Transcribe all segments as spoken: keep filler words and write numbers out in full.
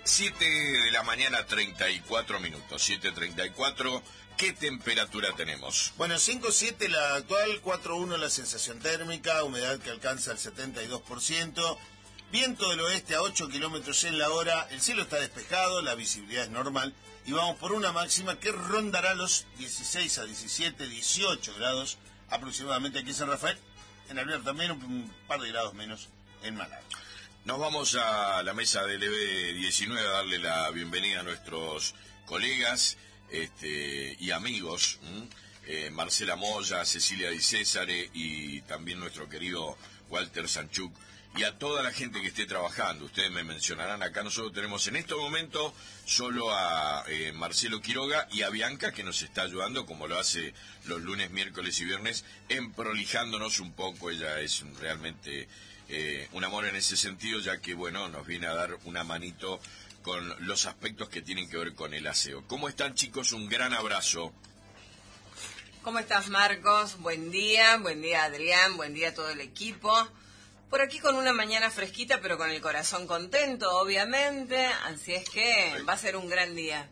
siete de la mañana, treinta y cuatro minutos. siete treinta y cuatro. ¿Qué temperatura tenemos? Bueno, cinco siete la actual, cuatro uno la sensación térmica, humedad que alcanza el setenta y dos por ciento, viento del oeste a ocho kilómetros en la hora, el cielo está despejado, la visibilidad es normal y vamos por una máxima que rondará los dieciséis a diecisiete, dieciocho grados aproximadamente aquí en San Rafael, en Alvear también un par de grados menos en Málaga. Nos vamos a la mesa del E B diecinueve a darle la bienvenida a nuestros colegas este, y amigos, eh, Marcela Moya, Cecilia Di Césare y también nuestro querido Walter Sanchuk, y a toda la gente que esté trabajando. Ustedes me mencionarán, acá nosotros tenemos en este momento solo a eh, Marcelo Quiroga y a Bianca, que nos está ayudando, como lo hace los lunes, miércoles y viernes, en prolijándonos un poco. Ella es realmente eh, un amor en ese sentido, ya que, bueno, nos viene a dar una manito con los aspectos que tienen que ver con el aseo. ¿Cómo están, chicos? Un gran abrazo. ¿Cómo estás, Marcos? Buen día, buen día, Adrián, buen día a todo el equipo. Por aquí con una mañana fresquita, pero con el corazón contento, obviamente, así es que va a ser un gran día.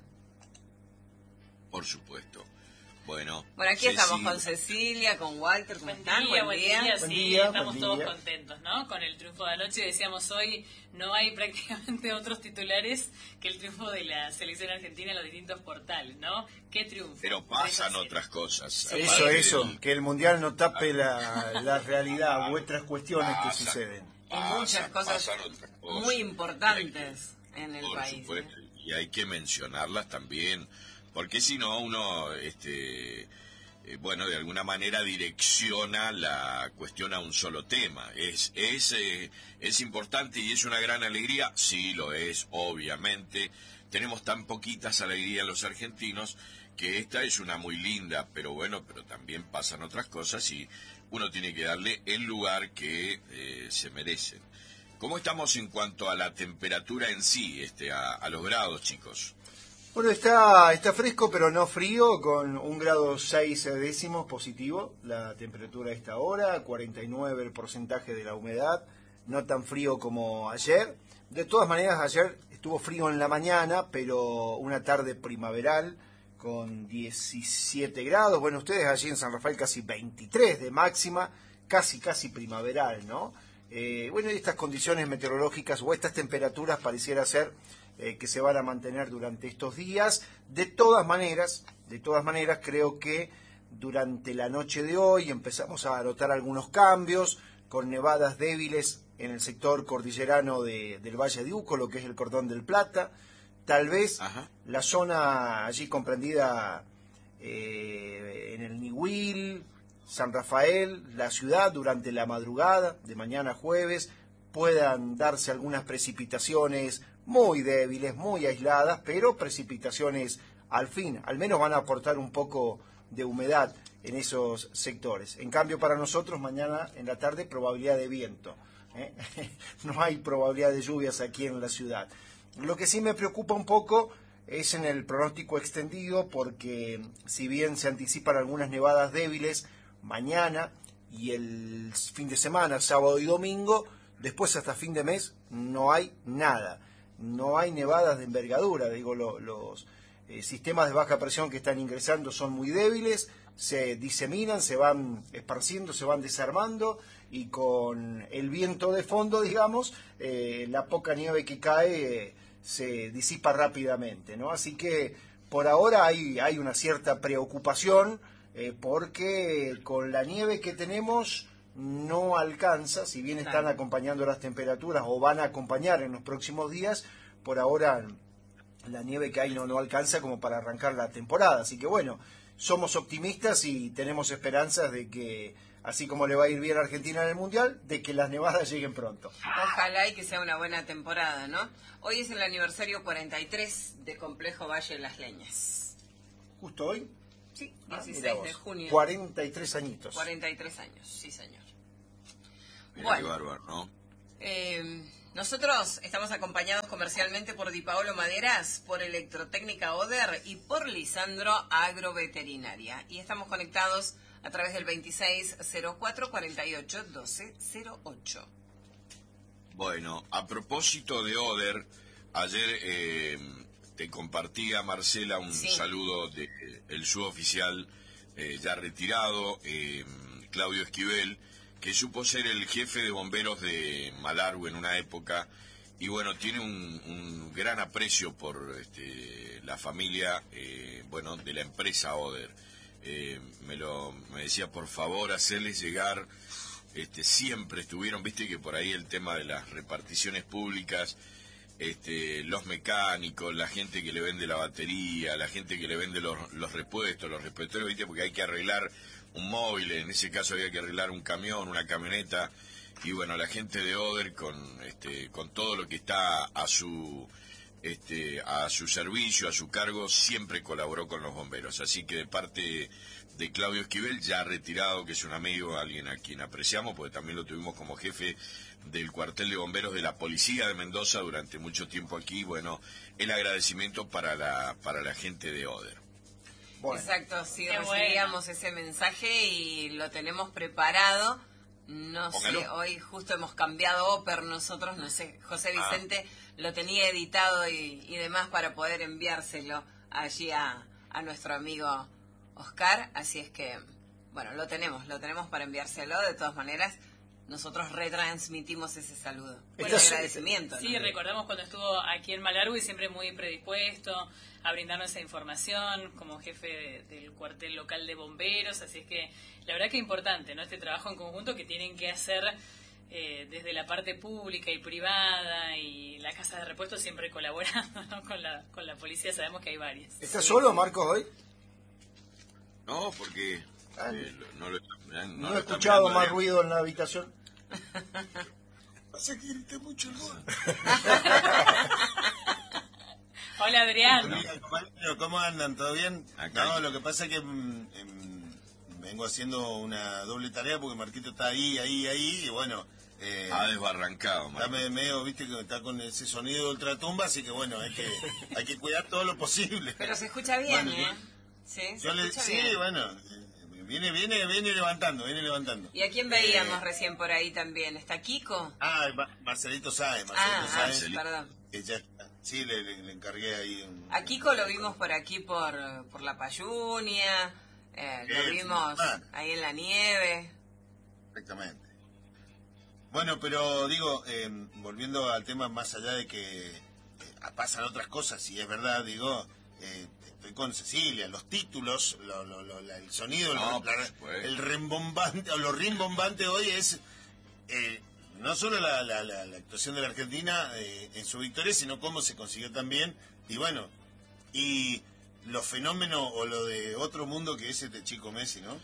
Por supuesto. Bueno, bueno, aquí Cecilia. Estamos con Cecilia, con Walter, ¿cómo buen están? Día, buen día, buen día. Buen Sí, día, estamos buen todos día. contentos, ¿no? Con el triunfo de anoche, decíamos hoy, no hay prácticamente otros titulares que el triunfo de la selección argentina en los distintos portales, ¿no? ¿Qué triunfo? Pero pasan otras cosas. Sí. Eso, Aparte eso, del- que el Mundial no tape la, la realidad, vuestras cuestiones que Pasa. suceden. Y muchas Pasan- cosas pasan otras cosas. muy importantes en el Por país. supuesto, ¿eh? y hay que mencionarlas también, porque si no uno, este, eh, bueno, de alguna manera direcciona la cuestión a un solo tema. Es, es, eh, es importante y es una gran alegría, sí lo es, obviamente. Tenemos tan poquitas alegrías los argentinos que esta es una muy linda, pero bueno, pero también pasan otras cosas y uno tiene que darle el lugar que eh, se merecen. ¿Cómo estamos en cuanto a la temperatura en sí, este, a, a los grados, chicos? Bueno, está, está fresco pero no frío, con un grado seis décimos positivo la temperatura a esta hora, cuarenta y nueve el porcentaje de la humedad, no tan frío como ayer. De todas maneras, ayer estuvo frío en la mañana, pero una tarde primaveral con diecisiete grados. Bueno, ustedes allí en San Rafael casi veintitrés de máxima, casi, casi primaveral, ¿no? Eh, bueno, y estas condiciones meteorológicas o estas temperaturas pareciera ser eh, que se van a mantener durante estos días. De todas maneras, de todas maneras, creo que durante la noche de hoy empezamos a notar algunos cambios, con nevadas débiles en el sector cordillerano de, del Valle de Uco, lo que es el Cordón del Plata. Tal vez Ajá. la zona allí comprendida eh, en el Nihuil, San Rafael, la ciudad, durante la madrugada de mañana jueves, puedan darse algunas precipitaciones muy débiles, muy aisladas, pero precipitaciones al fin, al menos van a aportar un poco de humedad en esos sectores. En cambio, para nosotros, mañana en la tarde, probabilidad de viento, ¿eh? No hay probabilidad de lluvias aquí en la ciudad. Lo que sí me preocupa un poco es en el pronóstico extendido, porque si bien se anticipan algunas nevadas débiles mañana y el fin de semana, sábado y domingo, después hasta fin de mes no hay nada, no hay nevadas de envergadura. Digo, lo, los eh, sistemas de baja presión que están ingresando son muy débiles, se diseminan, se van esparciendo, se van desarmando, y con el viento de fondo, digamos, eh, la poca nieve que cae eh, se disipa rápidamente, ¿no? Así que por ahora hay, hay una cierta preocupación, eh, porque con la nieve que tenemos no alcanza, si bien están Claro. acompañando las temperaturas o van a acompañar en los próximos días, por ahora la nieve que hay no, no alcanza como para arrancar la temporada. Así que bueno, somos optimistas y tenemos esperanzas de que, así como le va a ir bien a Argentina en el Mundial, de que las nevadas lleguen pronto. Ojalá y que sea una buena temporada, ¿no? Hoy es el aniversario cuarenta y tres de Complejo Valle de las Leñas. Justo hoy, Sí, ah, mirá dieciséis vos, de junio. cuarenta y tres añitos. cuarenta y tres años, sí, señor. Mira Bueno. qué bárbaro, ¿no? Eh, nosotros estamos acompañados comercialmente por Di Paolo Maderas, por Electrotécnica Oder y por Lisandro Agroveterinaria. Y estamos conectados a través del veintiséis cero cuatro, cuarenta y ocho, doce cero ocho. Bueno, a propósito de Oder, ayer eh, te compartía, Marcela, un Sí. saludo de el suboficial eh, ya retirado, eh, Claudio Esquivel, que supo ser el jefe de bomberos de Malargüe en una época, y bueno, tiene un, un gran aprecio por este, la familia, eh, bueno, de la empresa Oder. Eh, me lo me decía, por favor, hacerles llegar, este, siempre estuvieron, viste que por ahí el tema de las reparticiones públicas, este, los mecánicos, la gente que le vende la batería, la gente que le vende los, los repuestos, los repuestorios, viste, porque hay que arreglar un móvil, en ese caso había que arreglar un camión, una camioneta, y bueno, la gente de Oder con este, con todo lo que está a su este, a su servicio, a su cargo, siempre colaboró con los bomberos, así que de parte de Claudio Esquivel, ya retirado, que es un amigo, alguien a quien apreciamos, porque también lo tuvimos como jefe del cuartel de bomberos de la policía de Mendoza durante mucho tiempo aquí, bueno, el agradecimiento para la para la gente de Oder. Bueno, Exacto, sí, Qué recibíamos bueno. ese mensaje y lo tenemos preparado. No Póngalo. sé, hoy justo hemos cambiado Oper nosotros, no sé, José Ah. Vicente lo tenía editado y, y demás para poder enviárselo allí a, a nuestro amigo Oscar, así es que, bueno, lo tenemos, lo tenemos para enviárselo, de todas maneras, nosotros retransmitimos ese saludo. Bueno, Estás- agradecimiento. Sí, ¿no? recordamos cuando estuvo aquí en Malargüe, siempre muy predispuesto a brindarnos esa información como jefe de- del cuartel local de bomberos, así es que la verdad que importante, ¿no? Este trabajo en conjunto que tienen que hacer eh, desde la parte pública y privada y la casa de repuestos siempre colaborando, ¿no? con la con la policía, sabemos que hay varias. ¿estás solo, Marcos, hoy? No, porque Ah, eh, no, lo, no, No, lo he está escuchado mirando más bien. ruido en la habitación. Pasa que grité mucho el gol. Hola Adrián. Hola, compañero, ¿cómo andan? ¿Todo bien? Acá. No, lo que pasa es que mm, em, vengo haciendo una doble tarea porque Marquito está ahí, ahí, ahí, y bueno, eh, Ha desbarrancado, está Marco. me- medio, viste, que está con ese sonido de ultratumba, así que bueno, hay que, hay que cuidar todo lo posible. Pero se escucha bien, Bueno, ¿eh? Sí, se Yo le, escucha sí, bien. bueno, eh, viene, viene, viene levantando, viene levantando. ¿Y a quién veíamos Eh, recién por ahí también? ¿Está Kiko? Ah, Ma- Marcelito Sáez, Ah, Marcelito ah, Sáez, perdón. que ya está. Sí, le, le- le encargué ahí un... A Kiko lo vimos por aquí, por, por la Payunia, eh, lo Bien, vimos ah. ahí en la nieve. Exactamente. Bueno, pero digo, eh, volviendo al tema, más allá de que eh, pasan otras cosas, y es verdad, digo, eh, estoy con Cecilia, los títulos, lo- lo- lo- la- el sonido, el- No, la- por supuesto. el rembombante, o lo rimbombante hoy es eh, no solo la, la- la- la actuación de la Argentina eh, en su victoria, sino cómo se consiguió también, y bueno, y los fenómenos o lo de otro mundo que es este chico Messi, ¿no?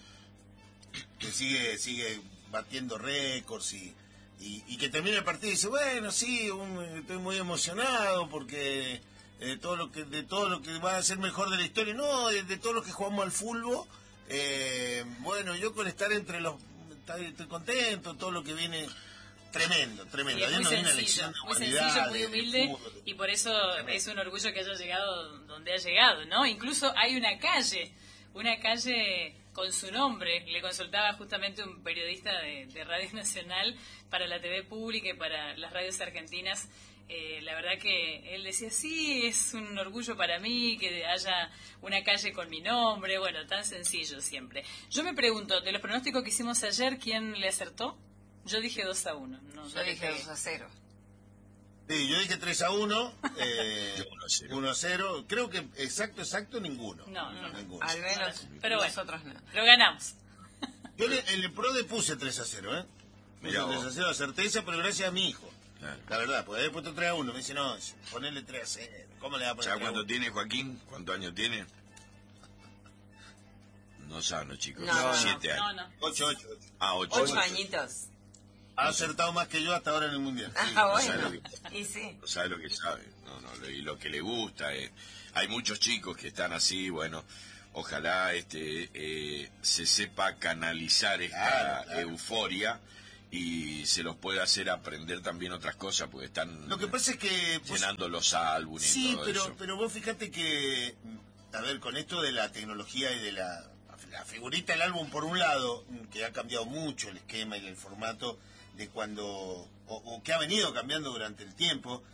Que sigue sigue batiendo récords y, y, y que termina el partido y dice, bueno, sí, un- estoy muy emocionado porque eh, todo lo que de todo lo que va a ser mejor de la historia, no, de, de todo lo que jugamos al fútbol, eh, bueno, yo con estar entre los, estoy, estoy contento, todo lo que viene, tremendo, Y tremendo. es Ayer muy nos viene una sencillo, lección de muy humanidad, sencillo, muy de- de humilde fútbol. y por eso es un orgullo que haya llegado donde ha llegado, ¿no? Incluso hay una calle, una calle con su nombre. Le consultaba justamente un periodista de, de Radio Nacional para la T V pública y para las radios argentinas. Eh, la verdad que él decía, sí, es un orgullo para mí que haya una calle con mi nombre, bueno, tan sencillo siempre. Yo me pregunto, de los pronósticos que hicimos ayer, ¿quién le acertó? Yo dije dos a uno. No, Yo no le dije pegué. dos a cero. Sí, yo dije tres a uno, eh, Yo uno a cero. uno a cero. Creo que exacto, exacto, ninguno. No, no, no. Ninguno. Al menos Pero bueno. nosotros no. Pero ganamos. Yo le- en el pro de puse tres a cero, ¿eh? Puse Mirá vos. tres a cero a certeza, pero gracias a mi hijo. Claro. La verdad, porque había puesto tres a uno. Me dice, no, ponele tres a cero. ¿Cómo le va a poner ¿Sabes tres a cuánto uno? tiene Joaquín? ¿Cuántos años tiene? No saben los chicos. No, no, Siete No, años. no. Ocho, ocho. ocho. Ah, ocho. Ocho añitos. Ha acertado más que yo hasta ahora en el Mundial. Ah, no sabe bueno. lo que- Y sí. No sabe lo que sabe. No, no, lo- y lo que le gusta. eh. Hay muchos chicos que están así, bueno. Ojalá este eh, se sepa canalizar esta Claro, claro. euforia y se los pueda hacer aprender también otras cosas, porque están Lo que pasa es que... vos- llenando los álbumes y Sí, todo pero, eso. pero vos fíjate que, a ver, con esto de la tecnología y de la, la figurita del álbum, por un lado, que ha cambiado mucho el esquema y el formato de cuando, o, o que ha venido cambiando durante el tiempo,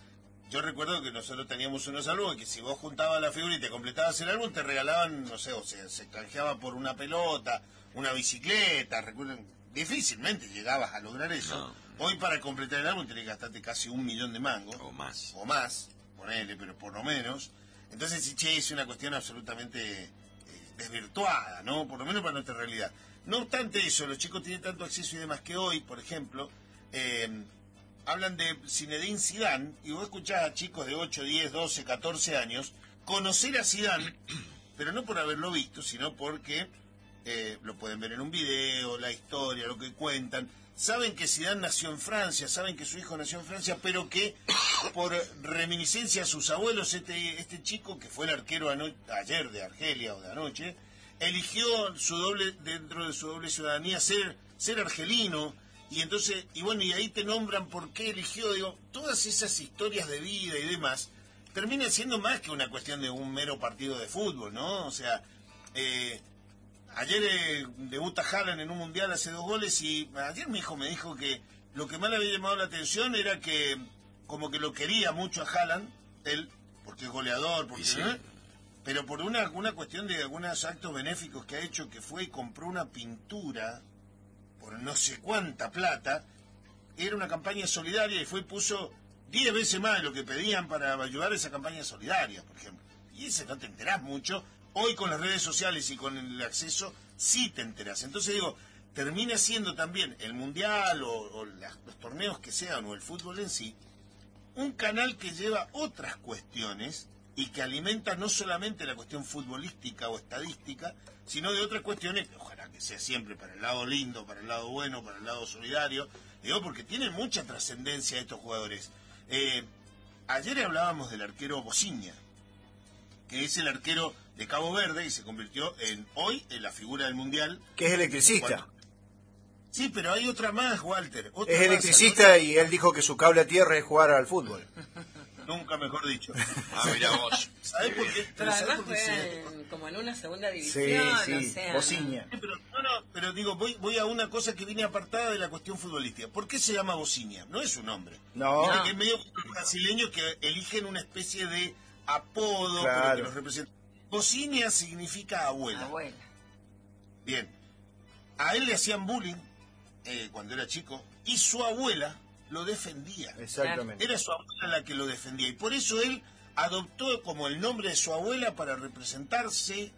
yo recuerdo que nosotros teníamos unos álbumes que si vos juntabas la figura y te completabas el álbum, te regalaban, no sé, o sea, se canjeaba por una pelota, una bicicleta, recuerden, difícilmente llegabas a lograr eso. No. Hoy para completar el álbum tenés que gastarte casi un millón de mangos. O más. O más, ponele, pero por lo menos. Entonces, sí, che, es una cuestión absolutamente eh, desvirtuada, ¿no? Por lo menos para nuestra realidad. No obstante eso, los chicos tienen tanto acceso y demás que hoy, por ejemplo, eh, hablan de Zinedine Zidane, y vos escuchás a chicos de ocho, diez, doce, catorce años conocer a Zidane, pero no por haberlo visto, sino porque eh, lo pueden ver en un video, la historia, lo que cuentan. Saben que Zidane nació en Francia, saben que su hijo nació en Francia, pero que por reminiscencia a sus abuelos, este, este chico, que fue el arquero ano- ayer de Argelia o de anoche, eligió su doble, dentro de su doble ciudadanía ser, ser argelino. Y entonces, y bueno, y ahí te nombran por qué eligió, digo, todas esas historias de vida y demás, terminan siendo más que una cuestión de un mero partido de fútbol, ¿no? O sea, eh, ayer eh, debuta Haaland en un mundial, hace dos goles, y ayer mi hijo me dijo que lo que más le había llamado la atención era que como que lo quería mucho a Haaland, él, porque es goleador, porque Sí, sí. ¿no? Pero por una, una cuestión de algunos actos benéficos que ha hecho, que fue y compró una pintura por no sé cuánta plata, era una campaña solidaria y fue y puso diez veces más de lo que pedían para ayudar a esa campaña solidaria, por ejemplo. Y ese no te enterás mucho. Hoy con las redes sociales y con el acceso sí te enterás. Entonces digo, termina siendo también el mundial o, o las, los torneos que sean o el fútbol en sí, un canal que lleva otras cuestiones y que alimenta no solamente la cuestión futbolística o estadística, sino de otras cuestiones, ojalá que sea siempre para el lado lindo, para el lado bueno, para el lado solidario, digo, porque tienen mucha trascendencia estos jugadores. Eh, ayer hablábamos del arquero Bociña, que es el arquero de Cabo Verde y se convirtió en hoy en la figura del Mundial. Que es electricista. Bueno, sí, pero hay otra más, Walter. Otra Es más, electricista y él dijo que su cable a tierra es jugar al fútbol. Nunca mejor dicho. Ah, mira vos. ¿Sabés por qué? Pero ¿Sabés además por qué juega se- en- como en una segunda Sí, división, sí, o sea, Bociña. Sí, pero, no, no, pero digo, voy, voy a una cosa que viene apartada de la cuestión futbolística. ¿Por qué se llama Bociña? No es su nombre. No. Viste que es medio brasileño que eligen una especie de apodo Claro. para que los represente. Bociña significa abuela. abuela. Bien. A él le hacían bullying eh, cuando era chico y su abuela lo defendía. Exactamente. Era su abuela la que lo defendía y por eso él adoptó como el nombre de su abuela para representarse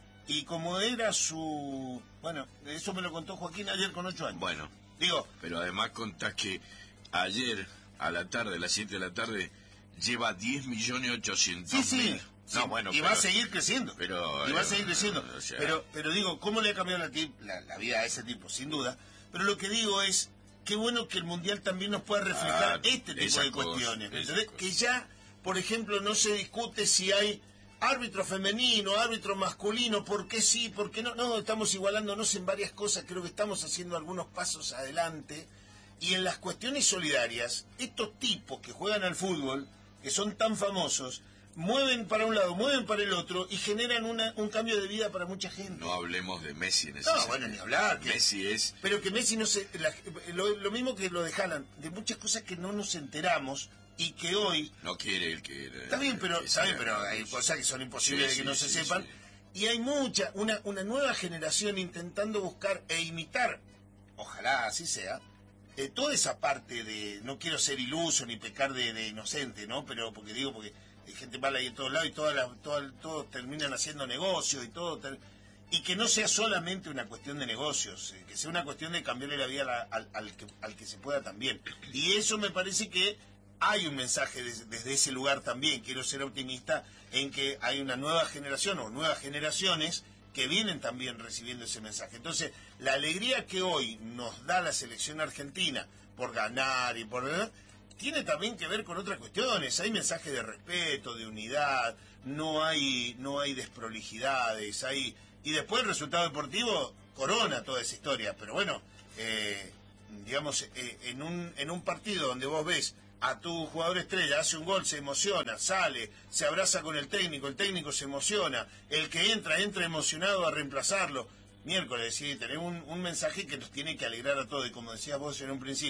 y como era su... Bueno, eso me lo contó Joaquín ayer con ocho años. Bueno, Digo, pero además contás que ayer a la tarde, a las siete de la tarde, lleva diez millones ochocientos sí, sí. mil. No, sí, bueno, y pero- va a seguir creciendo. pero, y va a eh, seguir creciendo. o sea- pero, pero digo, ¿cómo le ha cambiado la, ti- la, la vida a ese tipo? Sin duda. Pero lo que digo es, qué bueno que el Mundial también nos pueda reflejar Ah, este tipo esa de cosa, cuestiones. esa ¿entendés? cosa. Que ya, por ejemplo, no se discute si hay árbitro femenino, árbitro masculino, por qué sí, por qué no. No, estamos igualándonos en varias cosas. Creo que estamos haciendo algunos pasos adelante. Y en las cuestiones solidarias, estos tipos que juegan al fútbol, que son tan famosos, mueven para un lado, mueven para el otro y generan una, un cambio de vida para mucha gente. No hablemos de Messi en ese No, sentido. bueno, ni hablar, que- Messi es... Pero que Messi no se... la- lo, lo mismo que lo de Haaland, de muchas cosas que no nos enteramos y que hoy... No quiere el que... Está bien, pero, que ¿sabe? sea- pero hay cosas que son imposibles Sí, de que sí, no se sí, sepan. sí. Y hay mucha, una, una nueva generación intentando buscar e imitar, ojalá así sea, eh, toda esa parte de, no quiero ser iluso ni pecar de, de inocente, ¿no? Pero porque digo, porque hay gente mala ahí en todos lados y todas las, todas, todos terminan haciendo negocios y todo, ter- y que no sea solamente una cuestión de negocios, eh, que sea una cuestión de cambiarle la vida a la- al, al que, al que se pueda también. Y eso me parece que hay un mensaje des- desde ese lugar también, quiero ser optimista, en que hay una nueva generación o nuevas generaciones que vienen también recibiendo ese mensaje. Entonces, la alegría que hoy nos da la selección argentina por ganar y por... ¿eh? tiene también que ver con otras cuestiones. Hay mensajes de respeto, de unidad, no hay no hay desprolijidades, hay y después el resultado deportivo corona toda esa historia. Pero bueno, eh, digamos, eh, en un en un partido donde vos ves a tu jugador estrella, hace un gol, se emociona, sale, se abraza con el técnico, el técnico se emociona, el que entra, entra emocionado a reemplazarlo. Miércoles, sí, tenemos un, un mensaje que nos tiene que alegrar a todos, y como decías vos en un principio,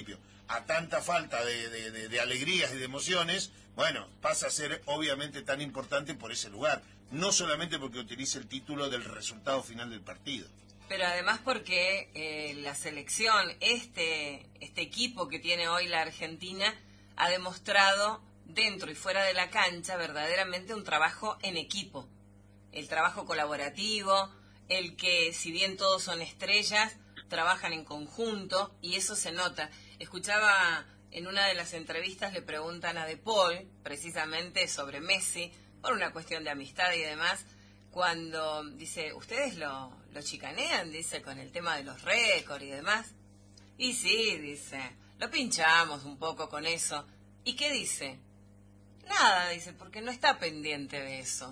a tanta falta de, de, de, de alegrías y de emociones, bueno, pasa a ser obviamente tan importante por ese lugar, no solamente porque utilice el título del resultado final del partido. Pero además porque eh, la selección, este, este equipo que tiene hoy la Argentina, ha demostrado dentro y fuera de la cancha verdaderamente un trabajo en equipo. El trabajo colaborativo, el que si bien todos son estrellas, trabajan en conjunto y eso se nota. Escuchaba en una de las entrevistas, le preguntan a De Paul precisamente sobre Messi, por una cuestión de amistad y demás, cuando dice, ¿ustedes lo, lo chicanean? Dice, con el tema de los récords y demás. Y sí, dice, lo pinchamos un poco con eso. ¿Y qué dice? Nada, dice, porque no está pendiente de eso.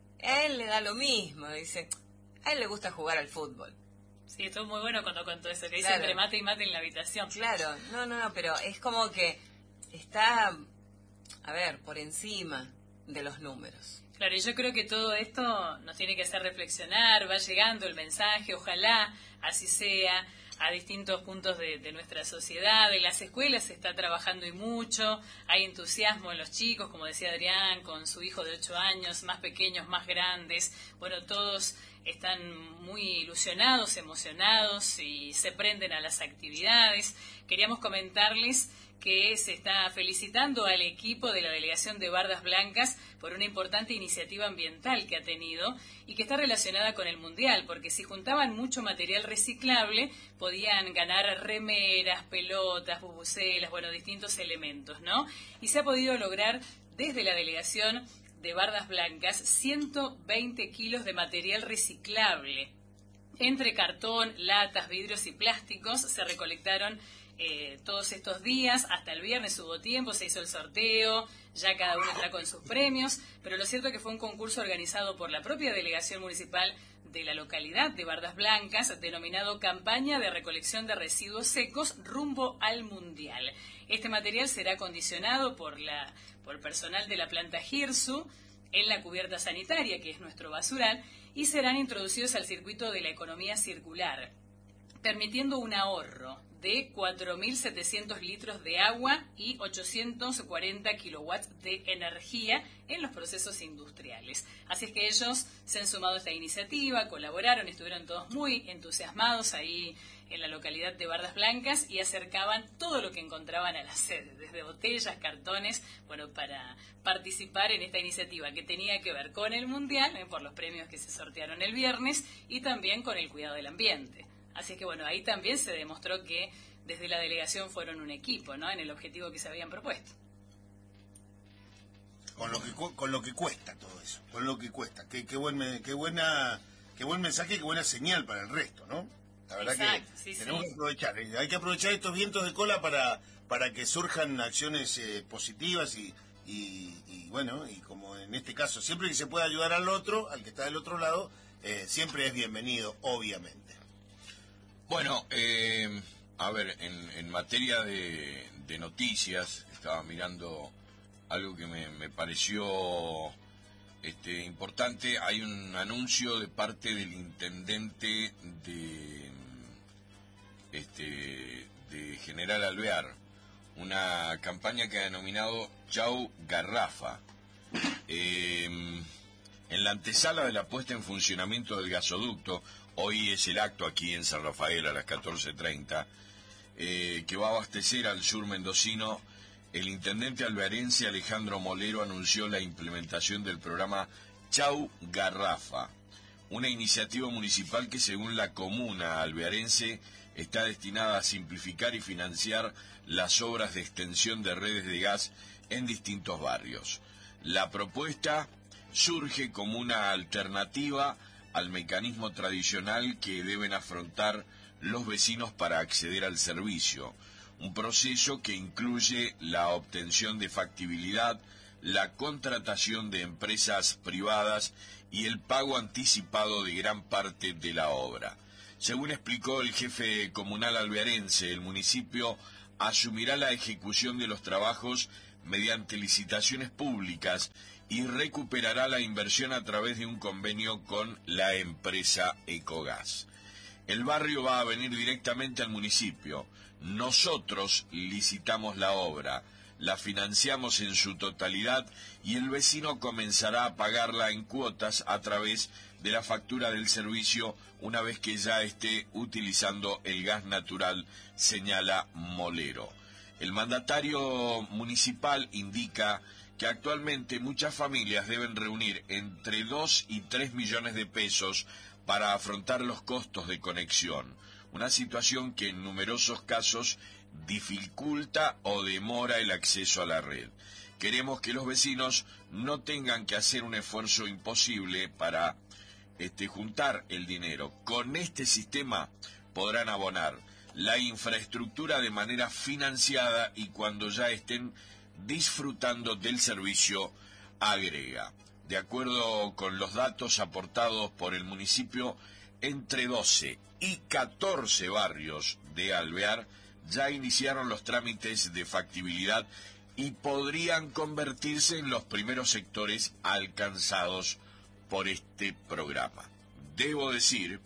A él le da lo mismo, dice, a él le gusta jugar al fútbol. Sí, estuvo muy bueno cuando contó eso, que dice Claro. entre mate y mate en la habitación. Claro, no, no, no, pero es como que está, a ver, por encima de los números. Claro, y yo creo que todo esto nos tiene que hacer reflexionar, va llegando el mensaje, ojalá así sea, a distintos puntos de, de nuestra sociedad. En las escuelas se está trabajando y mucho, hay entusiasmo en los chicos, como decía Adrián, con su hijo de ocho años, más pequeños, más grandes. Bueno, todos están muy ilusionados, emocionados y se prenden a las actividades. Queríamos comentarles que se está felicitando al equipo de la Delegación de Bardas Blancas por una importante iniciativa ambiental que ha tenido y que está relacionada con el Mundial, porque si juntaban mucho material reciclable, podían ganar remeras, pelotas, bubucelas, bueno, distintos elementos, ¿no? Y se ha podido lograr desde la Delegación de Bardas Blancas ciento veinte kilos de material reciclable. Entre cartón, latas, vidrios y plásticos se recolectaron Eh, todos estos días, hasta el viernes hubo tiempo, se hizo el sorteo, ya cada uno está con sus premios, pero lo cierto es que fue un concurso organizado por la propia delegación municipal de la localidad de Bardas Blancas, denominado Campaña de Recolección de Residuos Secos rumbo al Mundial. Este material será acondicionado por, la, por el personal de la planta Girsu en la cubierta sanitaria, que es nuestro basural, y serán introducidos al circuito de la economía circular, permitiendo un ahorro de cuatro mil setecientos litros de agua y ochocientos cuarenta kilowatts de energía en los procesos industriales. Así es que ellos se han sumado a esta iniciativa, colaboraron, estuvieron todos muy entusiasmados ahí en la localidad de Bardas Blancas y acercaban todo lo que encontraban a la sede, desde botellas, cartones, bueno, para participar en esta iniciativa que tenía que ver con el Mundial, eh, por los premios que se sortearon el viernes, y también con el cuidado del ambiente. Así que bueno, ahí también se demostró que desde la delegación fueron un equipo, ¿no? En el objetivo que se habían propuesto. Con lo que cu- con lo que cuesta todo eso, con lo que cuesta. Qué, qué buen me- qué buena qué buen mensaje, qué buena señal para el resto, ¿no? La verdad Exacto, que sí, tenemos sí. que aprovechar, eh, hay que aprovechar estos vientos de cola para para que surjan acciones eh, positivas y, y y bueno, y como en este caso, siempre que se pueda ayudar al otro, al que está del otro lado, eh, siempre es bienvenido, obviamente. Bueno, eh, a ver, en, en materia de, de noticias, estaba mirando algo que me, me pareció este, importante. Hay un anuncio de parte del intendente de, este, de General Alvear, una campaña que ha denominado Chau Garrafa. Eh, en la antesala de la puesta en funcionamiento del gasoducto, hoy es el acto aquí en San Rafael a las catorce treinta, eh, que va a abastecer al sur mendocino. El intendente alvearense Alejandro Molero anunció la implementación del programa Chau Garrafa, una iniciativa municipal que, según la comuna alvearense, está destinada a simplificar y financiar las obras de extensión de redes de gas en distintos barrios. La propuesta surge como una alternativa al mecanismo tradicional que deben afrontar los vecinos para acceder al servicio, un proceso que incluye la obtención de factibilidad, la contratación de empresas privadas y el pago anticipado de gran parte de la obra. Según explicó el jefe comunal alvearense, el municipio asumirá la ejecución de los trabajos mediante licitaciones públicas y recuperará la inversión a través de un convenio con la empresa Ecogas. El barrio va a venir directamente al municipio. Nosotros licitamos la obra, la financiamos en su totalidad y el vecino comenzará a pagarla en cuotas a través de la factura del servicio una vez que ya esté utilizando el gas natural, señala Molero. El mandatario municipal indica que actualmente muchas familias deben reunir entre dos y tres millones de pesos para afrontar los costos de conexión, una situación que en numerosos casos dificulta o demora el acceso a la red. Queremos que los vecinos no tengan que hacer un esfuerzo imposible para este, juntar el dinero. Con este sistema podrán abonar la infraestructura de manera financiada y cuando ya estén disfrutando del servicio, agrega. De acuerdo con los datos aportados por el municipio, entre doce y catorce barrios de Alvear ya iniciaron los trámites de factibilidad y podrían convertirse en los primeros sectores alcanzados por este programa. Debo decir,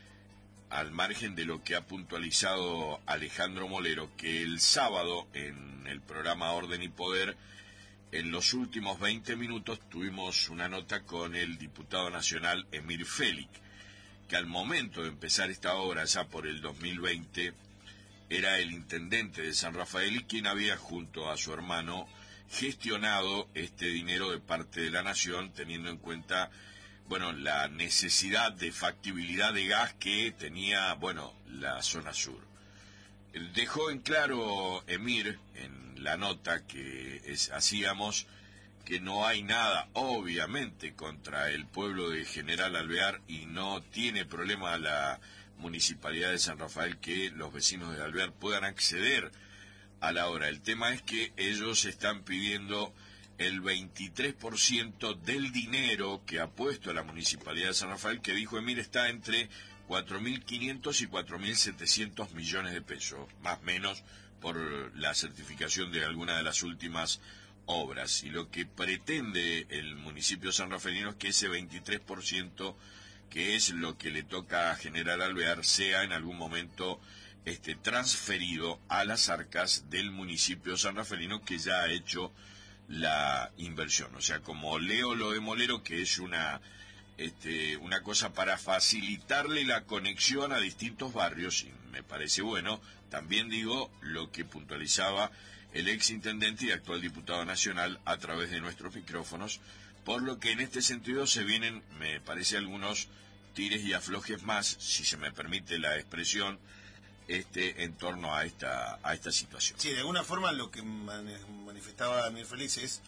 al margen de lo que ha puntualizado Alejandro Molero, que el sábado en el programa Orden y Poder, en los últimos veinte minutos tuvimos una nota con el diputado nacional Emir Félix, que al momento de empezar esta obra, ya por el dos mil veinte, era el intendente de San Rafael y quien había, junto a su hermano, gestionado este dinero de parte de la nación, teniendo en cuenta, bueno, la necesidad de factibilidad de gas que tenía, bueno, la zona sur. Dejó en claro Emir, en la nota que es, hacíamos, que no hay nada, obviamente, contra el pueblo de General Alvear y no tiene problema la Municipalidad de San Rafael que los vecinos de Alvear puedan acceder a la obra. El tema es que ellos están pidiendo el veintitrés por ciento del dinero que ha puesto la Municipalidad de San Rafael, que dijo Emir está entre cuatro mil quinientos y cuatro mil setecientos millones de pesos, más o menos, por la certificación de alguna de las últimas obras. Y lo que pretende el municipio sanrafaelino es que ese veintitrés por ciento, que es lo que le toca a General Alvear, sea en algún momento este, transferido a las arcas del municipio sanrafaelino que ya ha hecho la inversión. O sea, como leo lo de Molero, que es una, este, una cosa para facilitarle la conexión a distintos barrios, y me parece bueno, también digo lo que puntualizaba el ex intendente y actual diputado nacional a través de nuestros micrófonos, por lo que en este sentido se vienen, me parece, algunos tires y aflojes más, si se me permite la expresión, este en torno a esta a esta situación. Sí, de alguna forma lo que manifestaba Emir Félix es,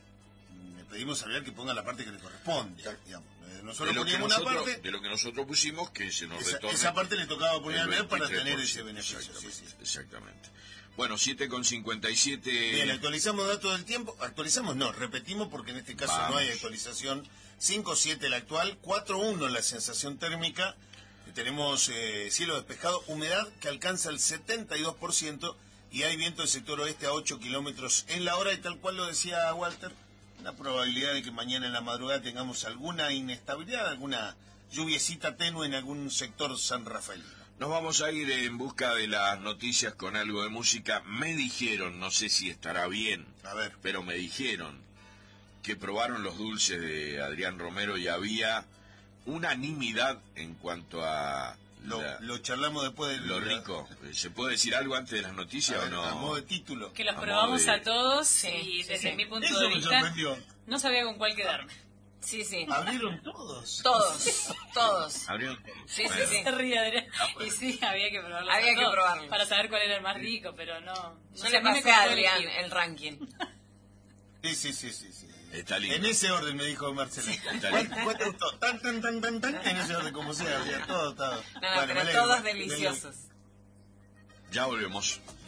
le pedimos a Alvear que ponga la parte que le corresponde, digamos. Nosotros poníamos una parte... De lo que nosotros pusimos, que se nos esa, retorne... Esa parte le tocaba poner a Alvear para tener ese beneficio. Exactamente, sí, sí. exactamente. Bueno, siete con cincuenta y siete... Bien, actualizamos datos del tiempo. Actualizamos, no, repetimos porque en este caso Vamos. no hay actualización. cinco siete la actual, cuatro uno la sensación térmica. Tenemos eh, cielo despejado, humedad que alcanza el setenta y dos por ciento y hay viento del sector oeste a ocho kilómetros en la hora y tal cual lo decía Walter, una probabilidad de que mañana en la madrugada tengamos alguna inestabilidad, alguna lluviecita tenue en algún sector sanrafaelino. Nos vamos a ir en busca de las noticias con algo de música. Me dijeron, no sé si estará bien, a ver, pero me dijeron que probaron los dulces de Adrián Romero y había unanimidad en cuanto a lo, la, lo charlamos después de lo rico. ¿Se puede decir algo antes de las noticias a o no? A modo de título. Que los a probamos de... a todos sí, y sí, desde sí. mi punto Eso de me vista sorprendió. no sabía con cuál quedarme. Sí, sí. Abrieron todos. Todos, todos. ¿Abrieron? Sí, Bueno. sí, sí. Se ríe, Adrián. Y sí, había que probarlos. Había a que todos probarlos. para saber cuál era el más rico, pero no. no Yo sé, le a mí me pasé a costó Adrián elegir. el ranking. Sí, sí, sí, sí, sí. Está lindo. En ese orden me dijo Marcelo. Está ¿Cuál, lindo. cuál te gustó? Tan, tan, tan, tan, tan. En ese orden, como sea, había todo, todo. No, no, Bueno, me pero alegro, todos me alegro. deliciosos. Ya volvemos.